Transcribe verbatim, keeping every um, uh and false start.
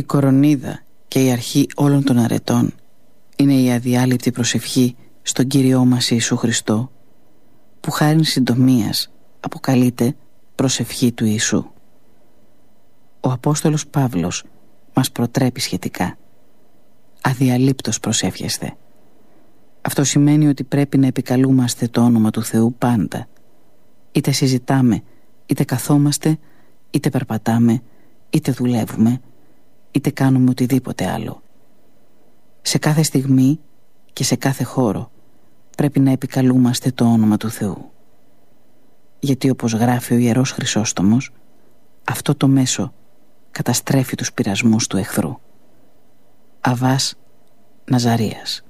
κορονίδα και η αρχή όλων των αρετών είναι η αδιάλειπτη προσευχή στον Κύριό μας Ιησού Χριστό, που χάριν συντομίας αποκαλείται προσευχή του Ιησού. Ο Απόστολος Παύλος μας προτρέπει σχετικά. Αδιαλείπτως προσεύχεστε. Αυτό σημαίνει ότι πρέπει να επικαλούμαστε το όνομα του Θεού πάντα. Είτε συζητάμε, είτε καθόμαστε, είτε περπατάμε, είτε δουλεύουμε, είτε κάνουμε οτιδήποτε άλλο. Σε κάθε στιγμή και σε κάθε χώρο πρέπει να επικαλούμαστε το όνομα του Θεού. Γιατί όπως γράφει ο Ιερός Χρυσόστομος, αυτό το μέσο καταστρέφει τους πειρασμούς του εχθρού. Αββάς Ναζαρίας.